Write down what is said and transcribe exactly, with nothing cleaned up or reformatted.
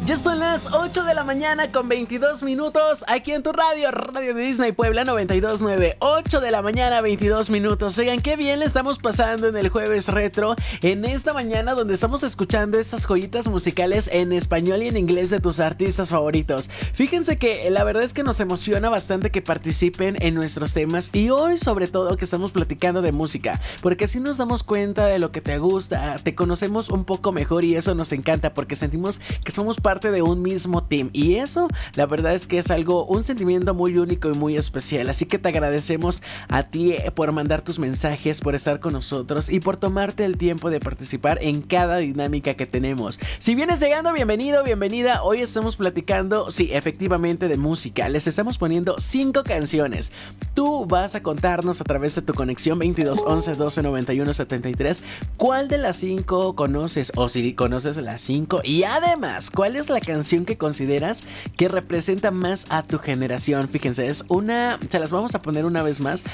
Ya son las ocho de la mañana con veintidós minutos aquí en tu radio, Radio de Disney Puebla noventa y dos punto nueve. ocho de la mañana, veintidós minutos. Oigan, qué bien le estamos pasando en el jueves retro, en esta mañana donde estamos escuchando estas joyitas musicales en español y en inglés de tus artistas favoritos. Fíjense que la verdad es que nos emociona bastante que participen en nuestros temas y hoy sobre todo que estamos platicando de música, porque así nos damos cuenta de lo que te gusta, te conocemos un poco mejor y eso nos encanta porque sentimos que somos parte de un mismo team y eso la verdad es que es algo, un sentimiento muy único y muy especial. Así que te agradecemos a ti por mandar tus mensajes, por estar con nosotros y por tomarte el tiempo de participar en cada dinámica que tenemos. Si vienes llegando, bienvenido, bienvenida. Hoy estamos platicando, sí, efectivamente de música. Les estamos poniendo cinco canciones. Tú vas a contarnos a través de tu conexión veintidós once doce noventa y uno setenta y tres cuál de las cinco conoces o si conoces las cinco y además cuál es la canción que consideras que representa más a tu generación. Fíjense, es una, se las vamos a poner una vez más